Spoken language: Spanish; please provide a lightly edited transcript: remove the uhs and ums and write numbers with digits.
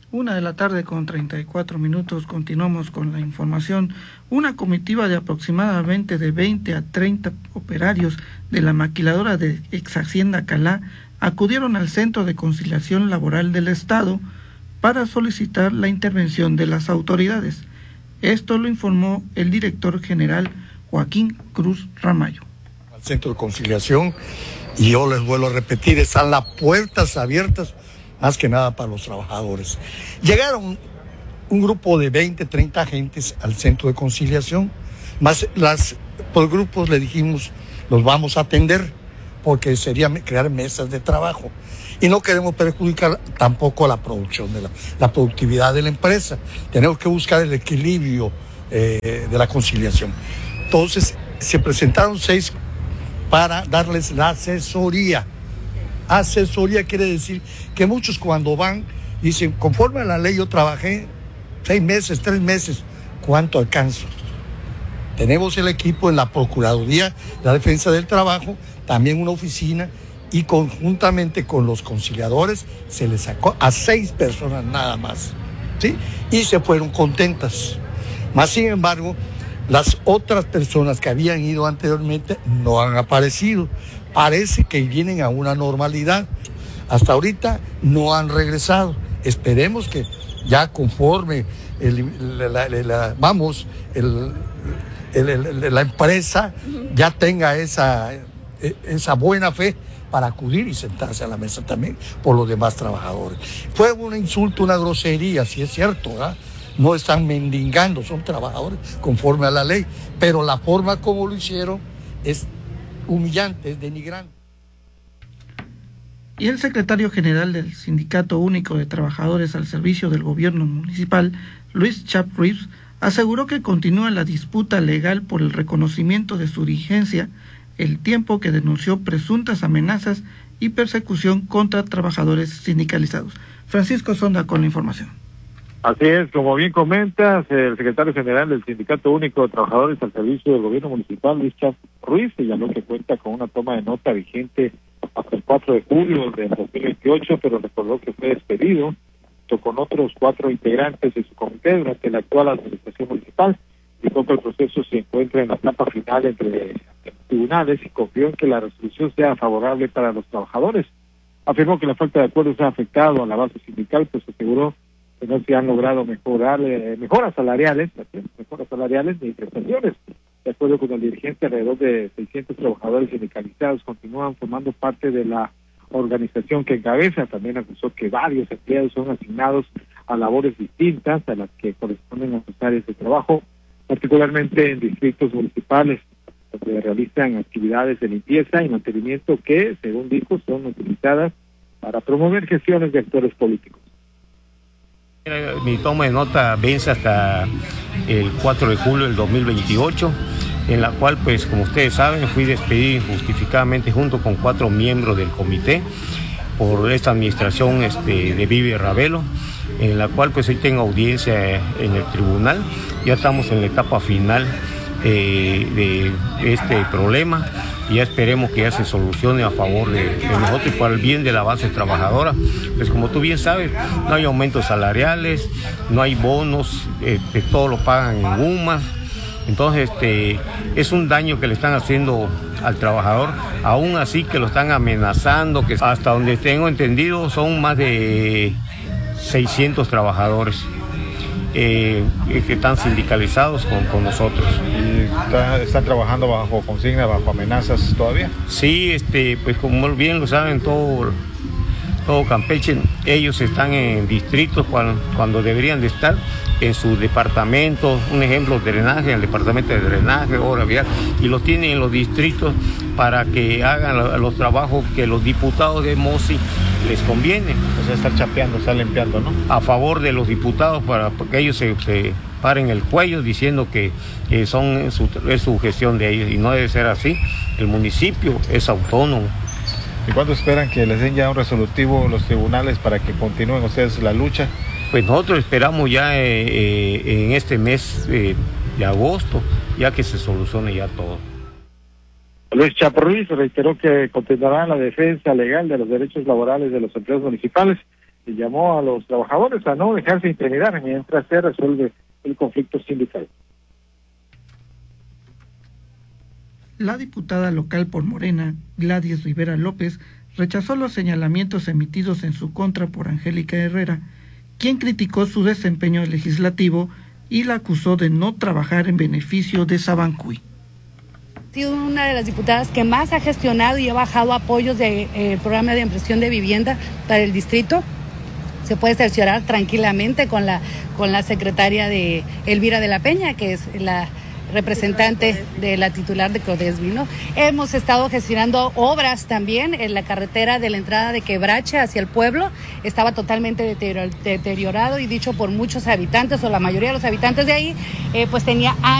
1 de la tarde con 34 minutos. Continuamos con la información. Una comitiva de aproximadamente de 20 a 30 operarios de la maquiladora de ex Hacienda Calá acudieron al Centro de Conciliación Laboral del Estado para solicitar la intervención de las autoridades. Esto lo informó el director general Joaquín Cruz Ramallo. Al Centro de Conciliación, y yo les vuelvo a repetir, están las puertas abiertas más que nada para los trabajadores. Llegaron un grupo de 20, 30 agentes al Centro de Conciliación, más por grupos le dijimos, los vamos a atender, porque sería crear mesas de trabajo. Y no queremos perjudicar tampoco la producción, la productividad de la empresa. Tenemos que buscar el equilibrio de la conciliación. Entonces, se presentaron 6 para darles la asesoría. Asesoría quiere decir que muchos cuando van dicen, conforme a la ley yo trabajé 6 meses, 3 meses, ¿cuánto alcanzo? Tenemos el equipo en la Procuraduría de la Defensa del Trabajo, también una oficina, y conjuntamente con los conciliadores se les sacó a 6 personas nada más, ¿sí? Y se fueron contentas. Más sin embargo, las otras personas que habían ido anteriormente no han aparecido. Parece que vienen a una normalidad. Hasta ahorita no han regresado. Esperemos que ya conforme la empresa ya tenga esa buena fe para acudir y sentarse a la mesa también por los demás trabajadores. Fue un insulto, una grosería, si es cierto, ¿verdad? No están mendigando, son trabajadores conforme a la ley, pero la forma como lo hicieron es humillante, es denigrante. Y el secretario general del Sindicato Único de Trabajadores al Servicio del Gobierno Municipal, Luis Chap Ruiz, aseguró que continúa la disputa legal por el reconocimiento de su dirigencia, el tiempo que denunció presuntas amenazas y persecución contra trabajadores sindicalizados. Francisco Sonda con la información. Así es, como bien comentas, el secretario general del Sindicato Único de Trabajadores al Servicio del Gobierno Municipal, Luis Chap Ruiz, señaló que cuenta con una toma de nota vigente hasta el 4 de julio del 2028, pero recordó que fue despedido junto con otros 4 integrantes de su comité durante la actual administración municipal. Dijo que el proceso se encuentra en la etapa final entre tribunales y confió en que la resolución sea favorable para los trabajadores. Afirmó que la falta de acuerdo se ha afectado a la base sindical, pues aseguró que no se han logrado mejoras salariales ni prestaciones. De acuerdo con el dirigente, alrededor de 600 trabajadores sindicalizados continúan formando parte de la organización que encabeza. También acusó que varios empleados son asignados a labores distintas a las que corresponden a sus áreas de trabajo, particularmente en distritos municipales, donde realizan actividades de limpieza y mantenimiento que, según dijo, son utilizadas para promover gestiones de actores políticos. Mi toma de nota vence hasta el 4 de julio del 2028, en la cual, pues, como ustedes saben, fui despedido injustificadamente junto con 4 miembros del comité por esta administración de Vive Ravelo, en la cual, pues, hoy tengo audiencia en el tribunal. Ya estamos en la etapa final de este problema y ya esperemos que ya se solucione a favor de nosotros y para el bien de la base trabajadora. Pues como tú bien sabes, no hay aumentos salariales, no hay bonos, todo lo pagan en UMAS. Entonces es un daño que le están haciendo al trabajador, aún así que lo están amenazando, que hasta donde tengo entendido son más de 600 trabajadores que están sindicalizados con nosotros. ¿Y están trabajando bajo consigna, bajo amenazas todavía? Sí, pues como bien lo saben todo Campeche, ellos están en distritos cuando deberían de estar en sus departamentos. Un ejemplo, drenaje, el departamento de drenaje, obra vial, y los tienen en los distritos para que hagan los trabajos que los diputados de MOSI les conviene. O sea, estar chapeando, estar limpiando, ¿no? A favor de los diputados para que ellos se paren el cuello diciendo que es su gestión de ellos, y no debe ser así. El municipio es autónomo. ¿Y cuándo esperan que les den ya un resolutivo los tribunales para que continúen ustedes la lucha? Pues nosotros esperamos ya en este mes de agosto, ya que se solucione ya todo. Luis Chap Ruiz reiteró que continuará la defensa legal de los derechos laborales de los empleados municipales y llamó a los trabajadores a no dejarse intimidar mientras se resuelve el conflicto sindical. La diputada local por Morena, Gladys Rivera López, rechazó los señalamientos emitidos en su contra por Angélica Herrera, quien criticó su desempeño legislativo y la acusó de no trabajar en beneficio de Sabancuy. Ha sido una de las diputadas que más ha gestionado y ha bajado apoyos del programa de impresión de vivienda para el distrito. Se puede cerciorar tranquilamente con la secretaria de Elvira de la Peña, que es la representante de la titular de Codesvi, ¿no? Hemos estado gestionando obras también en la carretera de la entrada de Quebrache hacia el pueblo. Estaba totalmente deteriorado y dicho por muchos habitantes, o la mayoría de los habitantes de ahí, pues tenía años